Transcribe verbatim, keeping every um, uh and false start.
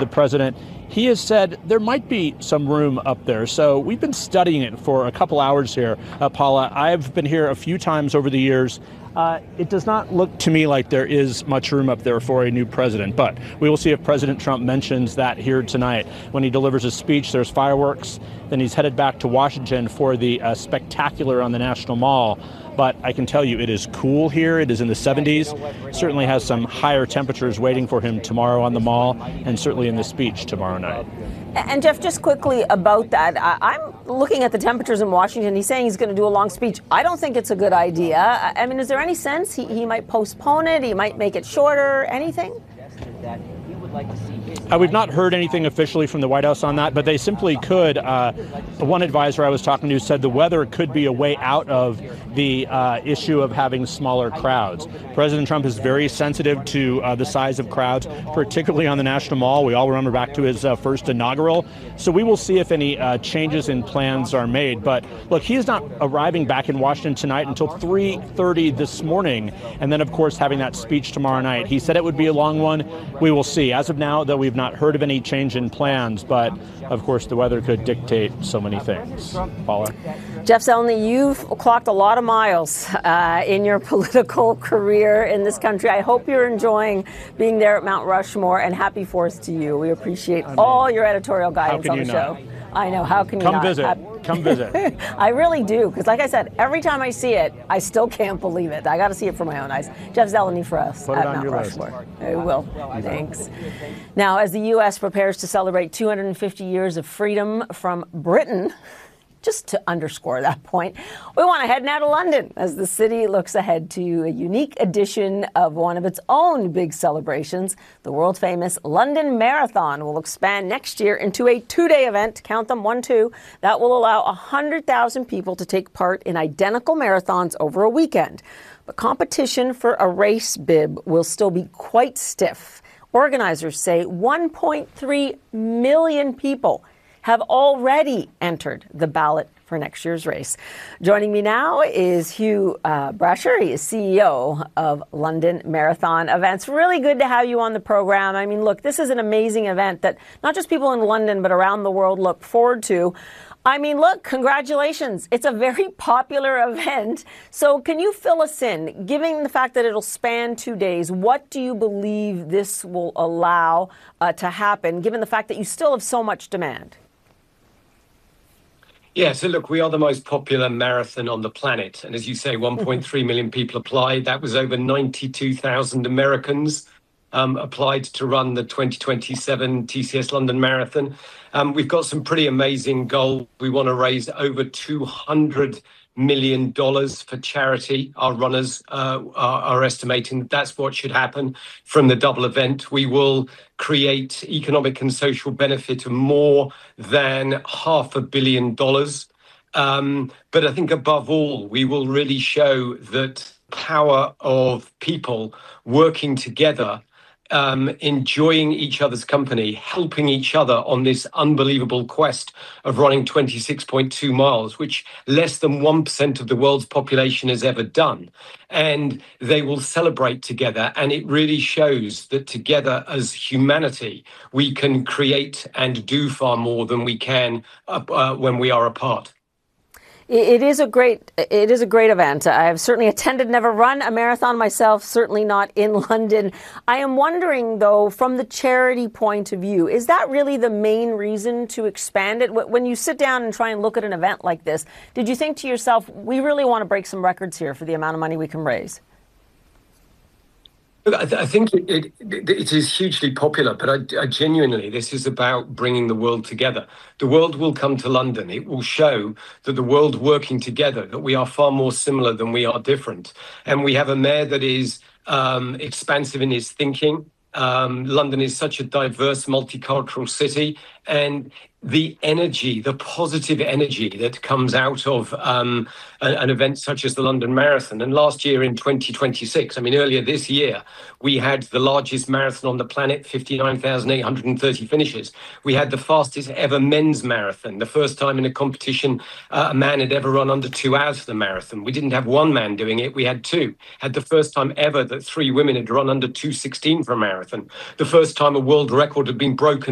the president, he has said there might be some room up there. So we've been studying it for a couple hours here, uh, Paula. I've been here a few times over the years. Uh, it does not look to me like there is much room up there for a new president, but we will see if President Trump mentions that here tonight. When he delivers his speech, there's fireworks. Then he's headed back to Washington for the uh, spectacular on the National Mall. But I can tell you it is cool here. It is in the seventies. Certainly has some higher temperatures waiting for him tomorrow on the Mall, and certainly in the speech tomorrow night. And Jeff, just quickly about that, I'm looking at the temperatures in Washington. He's saying he's going to do a long speech. I don't think it's a good idea. I mean, is there any sense he, he might postpone it? He might make it shorter? Anything? Uh, we've not heard anything officially from the White House on that, but they simply could. Uh, one advisor I was talking to said the weather could be a way out of the uh, issue of having smaller crowds. President Trump is very sensitive to uh, the size of crowds, particularly on the National Mall. We all remember back to his uh, first inaugural. So we will see if any uh, changes in plans are made. But look, he is not arriving back in Washington tonight until three thirty this morning. And then, of course, having that speech tomorrow night. He said it would be a long one. We will see. As of now, though, we've not heard of any change in plans. But, of course, the weather could dictate so many things. Paula? Jeff Zeleny, you've clocked a lot of miles uh, in your political career in this country. I hope you're enjoying being there at Mount Rushmore, and happy Fourth to you. We appreciate I mean, all your editorial guidance on the show. Not? I know. How can you Come not? visit. I, Come visit. I really do, because like I said, every time I see it, I still can't believe it. I got to see it for my own eyes. Jeff Zeleny for us Put at it on Mount your Rushmore. list. I will. Thanks. Now, as the U S prepares to celebrate two hundred fifty years of freedom from Britain, just to underscore that point, we want to head now to London as the city looks ahead to a unique edition of one of its own big celebrations. The world-famous London Marathon will expand next year into a two-day event, count them, one, two, that will allow one hundred thousand people to take part in identical marathons over a weekend. But competition for a race bib will still be quite stiff. Organizers say one point three million people have already entered the ballot for next year's race. Joining me now is Hugh uh, Brasher. He is C E O of London Marathon Events. Really good to have you on the program. I mean, look, this is an amazing event that not just people in London, but around the world look forward to. I mean, look, congratulations. It's a very popular event. So can you fill us in, given the fact that it'll span two days, what do you believe this will allow uh, to happen, given the fact that you still have so much demand? Yeah, so look, we are the most popular marathon on the planet. And as you say, one point three million people applied. That was over ninety-two thousand Americans um, applied to run the twenty twenty-seven T C S London Marathon. Um, we've got some pretty amazing goals. We want to raise over two hundred million dollars for charity. Our runners uh, are, are estimating that's what should happen from the double event. We will create economic and social benefit of more than half a billion dollars. Um, but I think above all, we will really show that power of people working together, Um, enjoying each other's company, helping each other on this unbelievable quest of running twenty-six point two miles, which less than one percent of the world's population has ever done. And they will celebrate together. And it really shows that together as humanity, we can create and do far more than we can uh, uh, when we are apart. It is a great, it is a great event. I've certainly attended, never run a marathon myself, certainly not in London. I am wondering, though, from the charity point of view, is that really the main reason to expand it? When you sit down and try and look at an event like this, did you think to yourself, we really want to break some records here for the amount of money we can raise? Look, I, th- I think it, it, it is hugely popular, but I, I genuinely, this is about bringing the world together. The world will come to London. It will show that the world working together, that we are far more similar than we are different. And we have a mayor that is um, expansive in his thinking. Um, London is such a diverse, multicultural city. And the energy, the positive energy that comes out of um, an, an event such as the London Marathon. And last year in twenty twenty-six, I mean, earlier this year, we had the largest marathon on the planet, fifty-nine thousand eight hundred thirty finishes. We had the fastest ever men's marathon, the first time in a competition uh, a man had ever run under two hours for the marathon. We didn't have one man doing it, we had two. Had the first time ever that three women had run under two sixteen for a marathon. The first time a world record had been broken